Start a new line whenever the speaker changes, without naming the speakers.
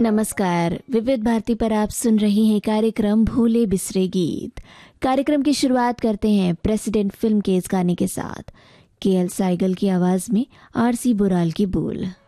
नमस्कार। विविध भारती पर आप सुन रहे हैं कार्यक्रम भूले बिसरे गीत। कार्यक्रम की शुरुआत करते हैं प्रेसिडेंट फिल्म के इस गाने के साथ। केएल साइगल की आवाज में आरसी बुराल की बोल।